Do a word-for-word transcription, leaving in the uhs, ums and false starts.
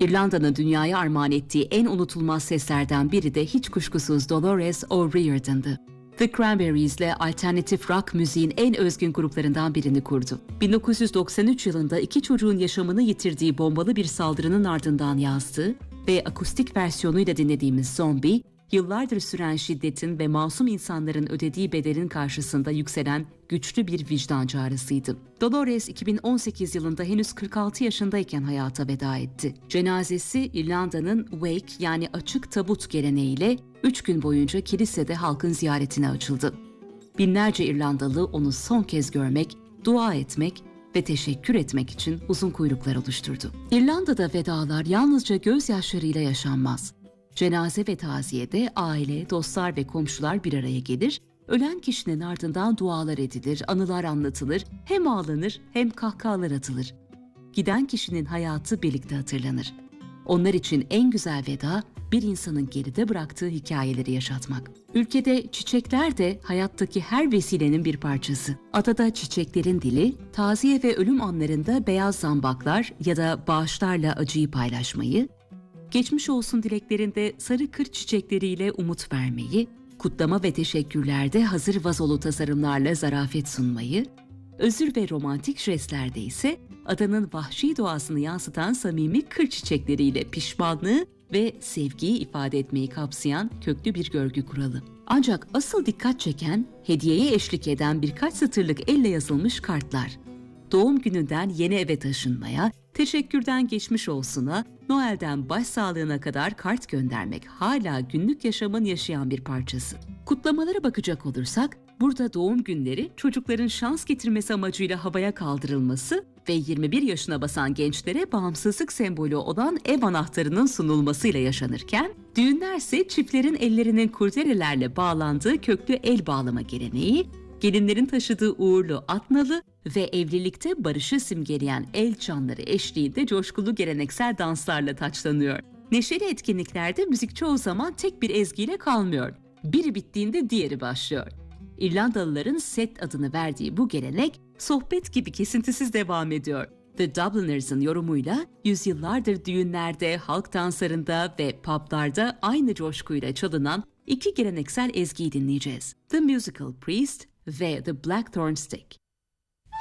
İrlanda'nın dünyaya armağan ettiği en unutulmaz seslerden biri de hiç kuşkusuz Dolores O'Riordan'dı. The Cranberries'le alternatif rock müziğin en özgün gruplarından birini kurdu. bin dokuz yüz doksan üç yılında iki çocuğun yaşamını yitirdiği bombalı bir saldırının ardından yazdığı ve akustik versiyonuyla dinlediğimiz Zombie, yıllardır süren şiddetin ve masum insanların ödediği bedelin karşısında yükselen güçlü bir vicdan çağrısıydı. Dolores iki bin on sekiz yılında henüz kırk altı yaşındayken hayata veda etti. Cenazesi İrlanda'nın wake yani açık tabut geleneğiyle üç gün boyunca kilisede halkın ziyaretine açıldı. Binlerce İrlandalı onu son kez görmek, dua etmek ve teşekkür etmek için uzun kuyruklar oluşturdu. İrlanda'da vedalar yalnızca gözyaşlarıyla yaşanmaz. Cenaze ve taziyede aile, dostlar ve komşular bir araya gelir, ölen kişinin ardından dualar edilir, anılar anlatılır, hem ağlanır hem kahkahalar atılır. Giden kişinin hayatı birlikte hatırlanır. Onlar için en güzel veda, bir insanın geride bıraktığı hikayeleri yaşatmak. Ülkede çiçekler de hayattaki her vesilenin bir parçası. Adada çiçeklerin dili, taziye ve ölüm anlarında beyaz zambaklar ya da bağışlarla acıyı paylaşmayı, geçmiş olsun dileklerinde sarı kır çiçekleriyle umut vermeyi, kutlama ve teşekkürlerde hazır vazolu tasarımlarla zarafet sunmayı, özür ve romantik jestlerde ise adanın vahşi doğasını yansıtan samimi kır çiçekleriyle pişmanlığı ve sevgiyi ifade etmeyi kapsayan köklü bir görgü kuralı. Ancak asıl dikkat çeken, hediyeye eşlik eden birkaç satırlık elle yazılmış kartlar. Doğum gününden yeni eve taşınmaya, teşekkürden geçmiş olsuna, Noel'den başsağlığına kadar kart göndermek hala günlük yaşamın yaşayan bir parçası. Kutlamalara bakacak olursak, burada doğum günleri çocukların şans getirmesi amacıyla havaya kaldırılması ve yirmi bir yaşına basan gençlere bağımsızlık sembolü olan ev anahtarının sunulmasıyla yaşanırken, düğünlerse çiftlerin ellerinin kurdelelerle bağlandığı köklü el bağlama geleneği, gelinlerin taşıdığı uğurlu at nalı ve evlilikte barışı simgeleyen el çanları eşliğinde coşkulu geleneksel danslarla taçlanıyor. Neşeli etkinliklerde müzik çoğu zaman tek bir ezgiyle kalmıyor. Biri bittiğinde diğeri başlıyor. İrlandalıların set adını verdiği bu gelenek sohbet gibi kesintisiz devam ediyor. The Dubliners'ın yorumuyla yüzyıllardır düğünlerde, halk danslarında ve publarda aynı coşkuyla çalınan iki geleneksel ezgiyi dinleyeceğiz. The Musical Priest ve The Blackthorn Stick.